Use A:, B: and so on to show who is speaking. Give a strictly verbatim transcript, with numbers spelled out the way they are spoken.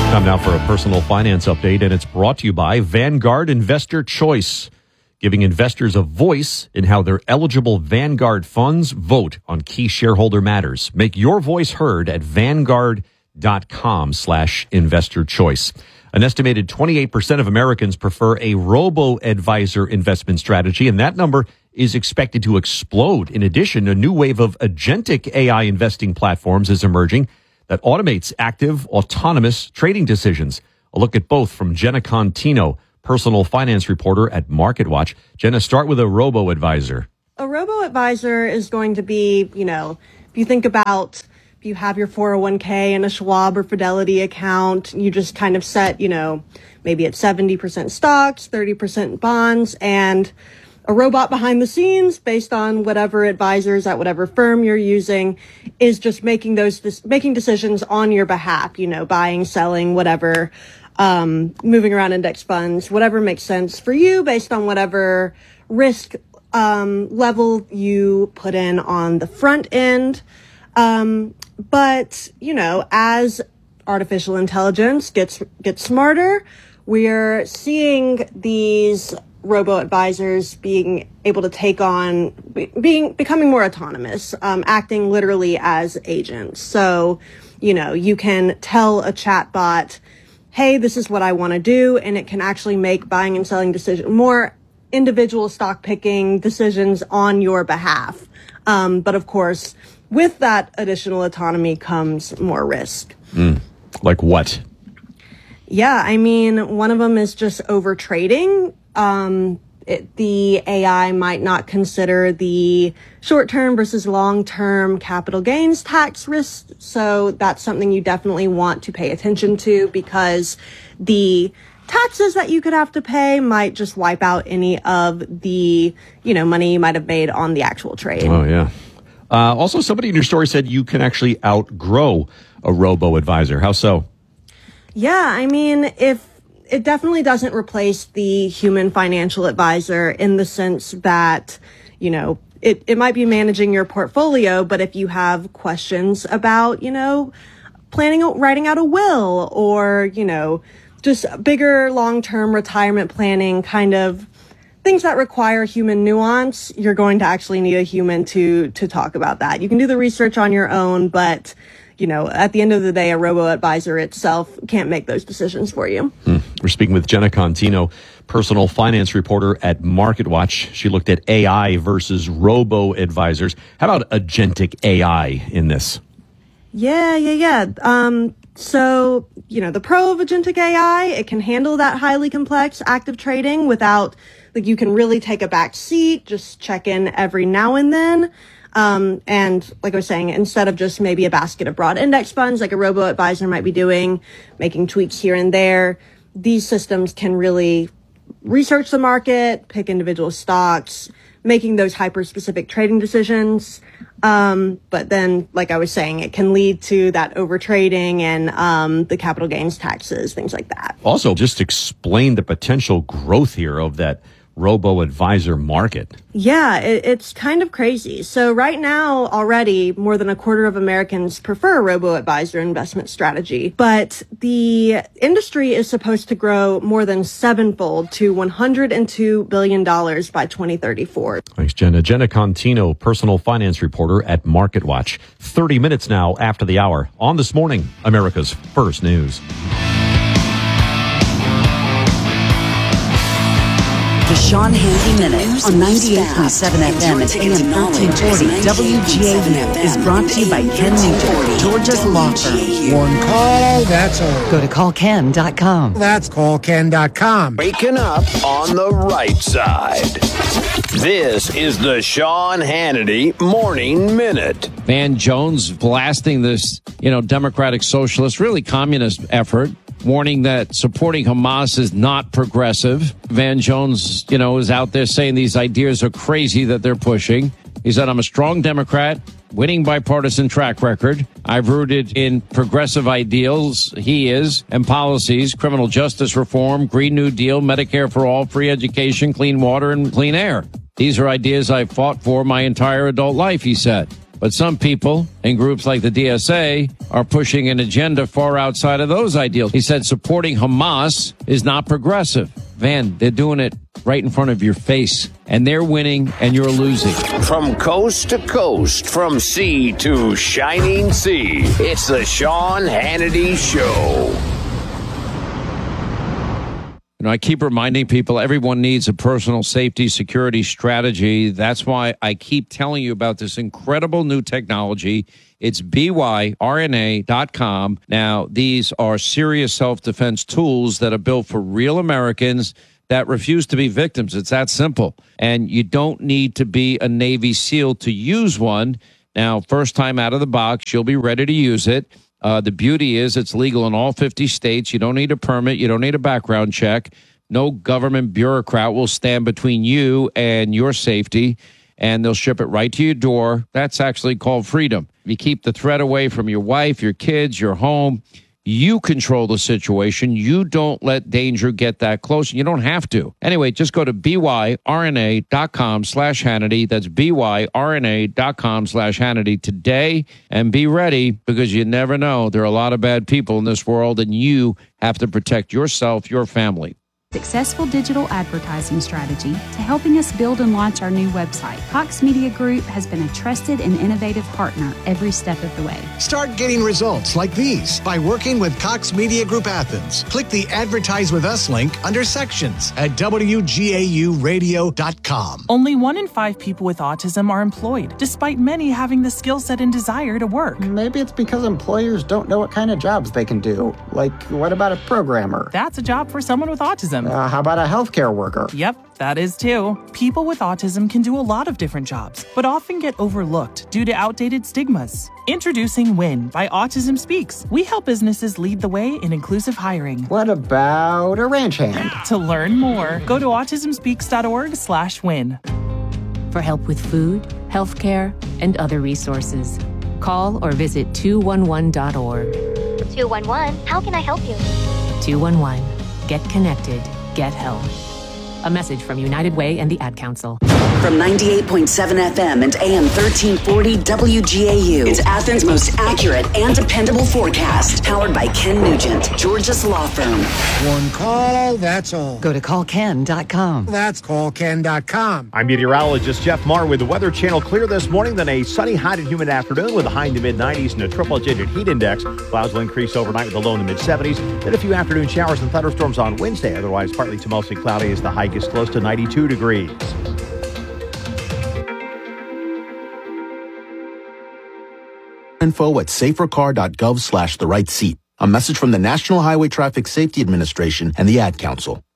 A: Time now for a personal finance update, and it's brought to you by Vanguard Investor Choice, giving investors a voice in how their eligible Vanguard funds vote on key shareholder matters. Make your voice heard at vanguard.com slash investor choice. An estimated twenty-eight percent of Americans prefer a robo-advisor investment strategy, and that number is expected to explode. In addition, a new wave of agentic A I investing platforms is emerging that automates active, autonomous trading decisions. A look at both from Jenna Contino, personal finance reporter at MarketWatch. Jenna, start with a robo-advisor.
B: A robo-advisor is going to be, you know, if you think about, if you have your four oh one k in a Schwab or Fidelity account, you just kind of set, you know, maybe it's seventy percent stocks, thirty percent bonds, and a robot behind the scenes, based on whatever advisors at whatever firm you're using, is just making those making decisions on your behalf, you know, buying, selling, whatever, um, moving around index funds, whatever makes sense for you based on whatever risk um, level you put in on the front end. Um, but, you know, as artificial intelligence gets gets smarter, we're seeing these robo-advisors being able to take on, being becoming more autonomous, um, acting literally as agents. So, you know, you can tell a chatbot, hey, this is what I want to do, and it can actually make buying and selling decisions, more individual stock picking decisions on your behalf. Um, but of course, with that additional autonomy comes more risk.
A: Mm. Like what?
B: Yeah, I mean, one of them is just over trading. Um, it, the A I might not consider the short-term versus long-term capital gains tax risk. So that's something you definitely want to pay attention to, because the taxes that you could have to pay might just wipe out any of the, you know, money you might have made on the actual trade.
A: Oh, yeah. Uh, also, somebody in your story said you can actually outgrow a robo-advisor. How so?
B: Yeah, I mean, if it definitely doesn't replace the human financial advisor in the sense that, you know, it, it might be managing your portfolio, but if you have questions about, you know, planning, writing out a will, or, you know, just bigger long-term retirement planning, kind of things that require human nuance, you're going to actually need a human to, to talk about that. You can do the research on your own, but, you know, at the end of the day, a robo-advisor itself can't make those decisions for you.
A: Hmm. We're speaking with Jenna Contino, personal finance reporter at MarketWatch. She looked at A I versus robo-advisors. How about agentic A I in this?
B: Yeah, yeah, yeah. Um, so, you know, the pro of agentic A I, it can handle that highly complex active trading without, like, you can really take a back seat, just check in every now and then. Um, and like I was saying, instead of just maybe a basket of broad index funds, like a robo-advisor might be doing, making tweaks here and there, these systems can really research the market, pick individual stocks, making those hyper-specific trading decisions. Um, but then, like I was saying, it can lead to that overtrading and um, the capital gains taxes, things like that.
A: Also, just explain the potential growth here of that robo-advisor market.
B: Yeah, it, it's kind of crazy. So right now, already, more than a quarter of Americans prefer a robo-advisor investment strategy. But the industry is supposed to grow more than sevenfold to one hundred two billion dollars by twenty thirty-four.
A: Thanks, Jenna. Jenna Contino, personal finance reporter at MarketWatch. thirty minutes now after the hour. On This Morning, America's First News.
C: The Sean Hannity Minute on ninety-eight point seven F M and A M thirteen forty W G A U is brought to you by Ken Nugent, Georgia's law firm.
D: One call, that's all.
C: Go to call ken dot com.
D: That's call ken dot com.
E: Waking up on the right side. This is the Sean Hannity Morning Minute.
F: Van Jones blasting this, you know, democratic socialist, really communist effort, warning that supporting Hamas is not progressive. Van Jones, you know, is out there saying these ideas are crazy that they're pushing. He said, I'm a strong Democrat, winning bipartisan track record. I've rooted in progressive ideals, he is, and policies, criminal justice reform, Green New Deal, Medicare for all, free education, clean water, and clean air. These are ideas I've fought for my entire adult life, he said. But some people and groups like the D S A are pushing an agenda far outside of those ideals. He said supporting Hamas is not progressive. Van, they're doing it right in front of your face, and they're winning and you're losing.
E: From coast to coast, from sea to shining sea, it's the Sean Hannity Show.
F: You know, I keep reminding people everyone needs a personal safety security strategy. That's why I keep telling you about this incredible new technology. It's B Y R N A dot com. Now, these are serious self-defense tools that are built for real Americans that refuse to be victims. It's that simple. And you don't need to be a Navy SEAL to use one. Now, first time out of the box, you'll be ready to use it. Uh, the beauty is it's legal in all fifty states. You don't need a permit. You don't need a background check. No government bureaucrat will stand between you and your safety, and they'll ship it right to your door. That's actually called freedom. You keep the threat away from your wife, your kids, your home. You control the situation. You don't let danger get that close. You don't have to. Anyway, just go to B Y R N A dot com slash Hannity. That's B Y R N A dot com slash Hannity today. And be ready, because you never know. There are a lot of bad people in this world, and you have to protect yourself, your family.
G: Successful digital advertising strategy to helping us build and launch our new website. Cox Media Group has been a trusted and innovative partner every step of the way.
H: Start getting results like these by working with Cox Media Group Athens. Click the Advertise With Us link under Sections at W G A U radio dot com.
I: Only one in five people with autism are employed, despite many having the skill set and desire to work.
J: Maybe it's because employers don't know what kind of jobs they can do. Like, what about a programmer?
I: That's a job for someone with autism.
J: Uh, how about a healthcare worker?
I: Yep, that is too. People with autism can do a lot of different jobs, but often get overlooked due to outdated stigmas. Introducing WIN by Autism Speaks. We help businesses lead the way in inclusive hiring.
J: What about a ranch hand?
I: To learn more, go to autism speaks dot org slash win.
K: For help with food, healthcare, and other resources, call or visit two one one dot org.
L: two one one, how can I help you?
K: two one one. Get connected. Get help. A message from United Way and the Ad Council.
C: From ninety-eight point seven F M and A M thirteen forty W G A U. It's Athens' most accurate and dependable forecast. Powered by Ken Nugent, Georgia's law firm.
D: One call, that's all.
C: Go to call ken dot com.
D: That's call ken dot com.
M: I'm meteorologist Jeff Marr with the Weather Channel. Clear this morning, then a sunny, hot and humid afternoon with a high in the mid nineties and a triple-digit heat index. Clouds will increase overnight with a low in the mid seventies. Then a few afternoon showers and thunderstorms on Wednesday. Otherwise, partly to mostly cloudy as the high gets close to ninety-two degrees.
N: Info at safercar.gov slash the right seat. A message from the National Highway Traffic Safety Administration and the Ad Council.